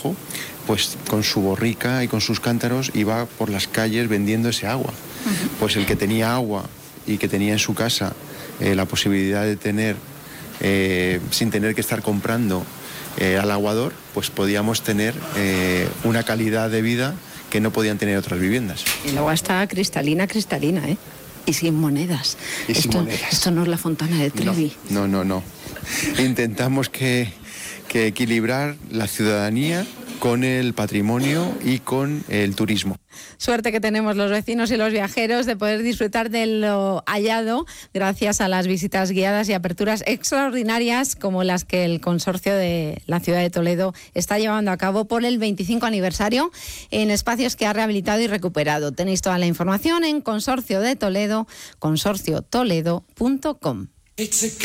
trabajo, pues con su borrica y con sus cántaros iba por las calles vendiendo ese agua. Pues el que tenía agua y que tenía en su casa la posibilidad de tener, sin tener que estar comprando al aguador, pues podíamos tener una calidad de vida que no podían tener otras viviendas. El agua está cristalina, ¿eh? Y sin monedas. Esto no es la Fontana de Trevi. No. Intentamos que equilibrar la ciudadanía con el patrimonio y con el turismo. Suerte que tenemos los vecinos y los viajeros de poder disfrutar de lo hallado gracias a las visitas guiadas y aperturas extraordinarias como las que el consorcio de la ciudad de Toledo está llevando a cabo por el 25 aniversario en espacios que ha rehabilitado y recuperado. Tenéis toda la información en Consorcio de Toledo, consorciotoledo.com.